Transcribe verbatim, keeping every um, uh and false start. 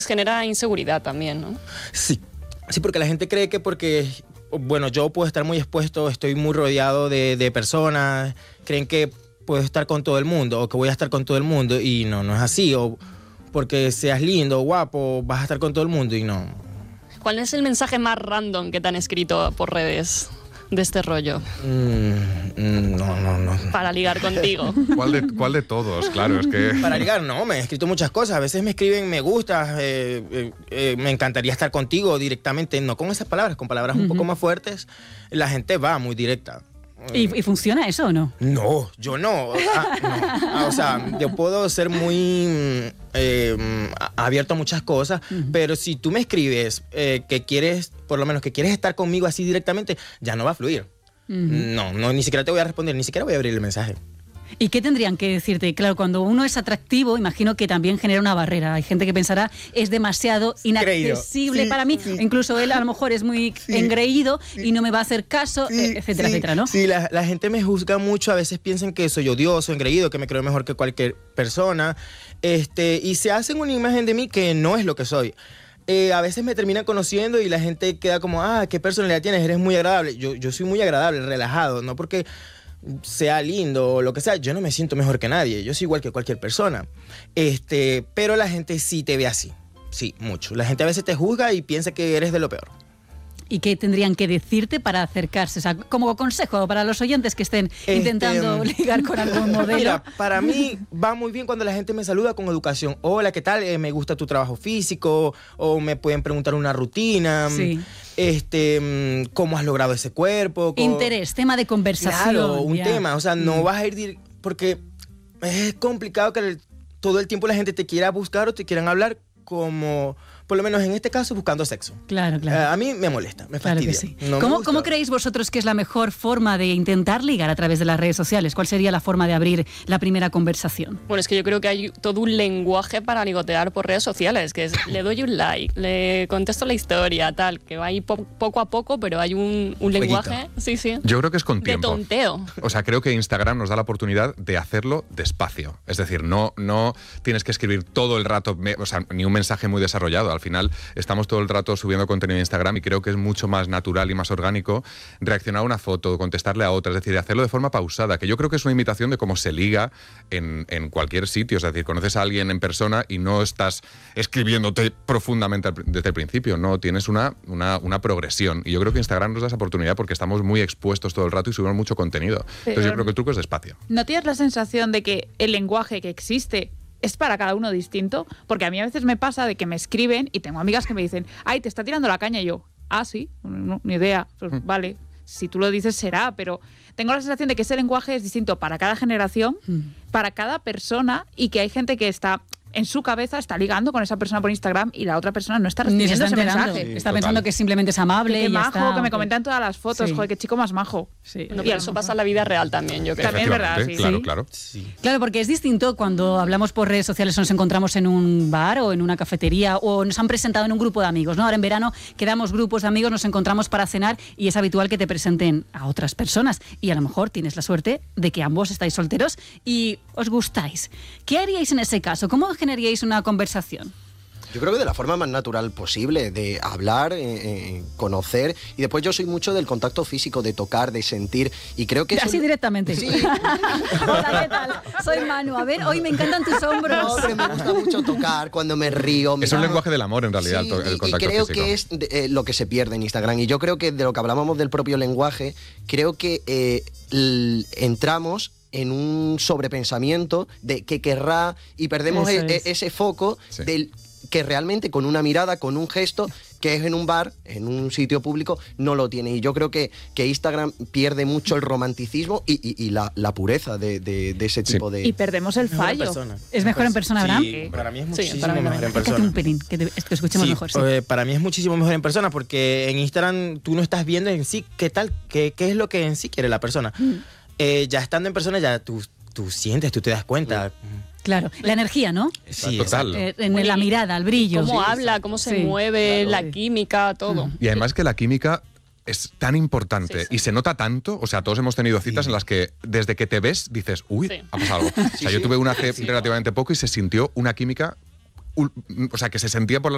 genera inseguridad también, ¿no? Sí, sí, porque la gente cree que porque, bueno, yo puedo estar muy expuesto, estoy muy rodeado de, de personas, creen que puedo estar con todo el mundo o que voy a estar con todo el mundo y no, no es así. O porque seas lindo o guapo, vas a estar con todo el mundo y no. ¿Cuál es el mensaje más random que te han escrito por redes de este rollo? Mm, no, no, no. Para ligar contigo. ¿Cuál de, cuál de todos? Claro, es que... Para ligar, no, me han escrito muchas cosas. A veces me escriben, me gusta, eh, eh, eh, me encantaría estar contigo directamente. No con esas palabras, con palabras uh-huh. un poco más fuertes. La gente va muy directa. ¿Y, ¿Y funciona eso o no? No, yo no. Ah, no. Ah, o sea, yo puedo ser muy eh, abierto a muchas cosas, uh-huh. pero si tú me escribes eh, que quieres, por lo menos que quieres estar conmigo así directamente, ya no va a fluir. Uh-huh. No, no, ni siquiera te voy a responder, ni siquiera voy a abrir el mensaje. ¿Y qué tendrían que decirte? Claro, cuando uno es atractivo, imagino que también genera una barrera. Hay gente que pensará, es demasiado inaccesible sí, para mí. Sí. Incluso él a lo mejor es muy sí, engreído sí, y no me va a hacer caso, sí, etcétera, sí, etcétera, ¿no? Sí, la, la gente me juzga mucho. A veces piensan que soy odioso, engreído, que me creo mejor que cualquier persona. Este, y se hacen una imagen de mí que no es lo que soy. Eh, a veces me terminan conociendo y la gente queda como, ah, ¿qué personalidad tienes? Eres muy agradable. Yo, yo soy muy agradable, relajado, no porque sea lindo o lo que sea, yo no me siento mejor que nadie, yo soy igual que cualquier persona, este, pero la gente sí te ve así, sí, mucho. La gente a veces te juzga y piensa que eres de lo peor. ¿Y qué tendrían que decirte para acercarse? O sea, como consejo para los oyentes que estén este, intentando ligar con algún modelo. Mira, para mí va muy bien cuando la gente me saluda con educación. Hola, ¿qué tal? Eh, me gusta tu trabajo físico, o me pueden preguntar una rutina. Sí. Este, ¿cómo has logrado ese cuerpo? ¿Cómo... Interés, tema de conversación. Claro, un ya. tema. O sea, no mm. vas a ir... Porque es complicado que el, todo el tiempo la gente te quiera buscar o te quieran hablar como... Por lo menos en este caso, buscando sexo. Claro, claro. Uh, a mí me molesta, me fastidia. Claro que sí. No ¿Cómo, ¿Cómo creéis vosotros que es la mejor forma de intentar ligar a través de las redes sociales? ¿Cuál sería la forma de abrir la primera conversación? Bueno, es que yo creo que hay todo un lenguaje para ligotear por redes sociales, que es le doy un like, le contesto la historia, tal, que va ahí po- poco a poco, pero hay un, un lenguaje, sí, sí. Yo creo que es con tiempo. De tonteo. O sea, creo que Instagram nos da la oportunidad de hacerlo despacio. Es decir, no, no tienes que escribir todo el rato, o sea, ni un mensaje muy desarrollado. Al final estamos todo el rato subiendo contenido en Instagram y creo que es mucho más natural y más orgánico reaccionar a una foto, contestarle a otra, es decir, hacerlo de forma pausada, que yo creo que es una imitación de cómo se liga en, en cualquier sitio. Es decir, conoces a alguien en persona y no estás escribiéndote profundamente desde el principio, no, tienes una, una, una progresión. Y yo creo que Instagram nos da esa oportunidad porque estamos muy expuestos todo el rato y subimos mucho contenido. Pero entonces yo creo que el truco es despacio. ¿No tienes la sensación de que el lenguaje que existe es para cada uno distinto? Porque a mí a veces me pasa de que me escriben y tengo amigas que me dicen, ay, te está tirando la caña, y yo, ah, sí, no, ni idea, pues, mm. vale, si tú lo dices será, pero tengo la sensación de que ese lenguaje es distinto para cada generación, mm. para cada persona, y que hay gente que está... en su cabeza está ligando con esa persona por Instagram y la otra persona no está recibiendo ese mensaje. Sí, está total. Pensando que simplemente es amable. Que, que y majo, está, que me comentan todas las fotos. Sí. Joder, qué chico más majo. Sí. No, pero eso pasa en la vida real también, yo creo. También es verdad, sí. Claro, ¿Sí? claro. Sí. Claro, porque es distinto cuando hablamos por redes sociales o nos encontramos en un bar o en una cafetería o nos han presentado en un grupo de amigos, ¿no? Ahora en verano quedamos grupos de amigos, nos encontramos para cenar y es habitual que te presenten a otras personas y a lo mejor tienes la suerte de que ambos estáis solteros y os gustáis. ¿Qué haríais en ese caso? ¿Cómo generaríais una conversación? Conversación. Yo creo que de la forma más natural posible, de hablar, eh, conocer, y después yo soy mucho del contacto físico, de tocar, de sentir, y creo que... Así eso... directamente. Sí. Hola, ¿qué tal? Soy Manu. A ver, hoy me encantan tus hombros. No, pero me gusta mucho tocar, cuando me río. Es un lenguaje del amor, en realidad, sí, el contacto y creo físico. que es de, eh, lo que se pierde en Instagram, y yo creo que de lo que hablábamos del propio lenguaje, creo que eh, l- entramos... en un sobrepensamiento de qué querrá y perdemos e- es. ese foco sí. del que realmente con una mirada, con un gesto, que es en un bar, en un sitio público, no lo tiene. Y yo creo que, que Instagram pierde mucho el romanticismo y, y, y la, la pureza de, de, de ese tipo sí. de... Y perdemos el fallo. ¿Es mejor en persona, Abraham? Sí, para mí es muchísimo sí, para mí mejor en persona. Un pelín, que, te, que escuchemos sí, mejor. Sí. Eh, para mí es muchísimo mejor en persona porque en Instagram tú no estás viendo en sí qué tal, qué, qué es lo que en sí quiere la persona. Mm. Eh, ya estando en persona ya tú, tú sientes, tú te das cuenta. Mm. Claro, la energía, ¿no? Sí, total. Eh, en la mirada, el brillo. Cómo sí, habla, cómo se sí, mueve, claro, la sí. química, todo. Y además que la química es tan importante sí, sí. y se nota tanto, o sea, todos hemos tenido citas sí. en las que desde que te ves dices, uy, sí. ha pasado algo. O sea, yo tuve una hace sí, relativamente poco y se sintió una química, o sea, que se sentía por las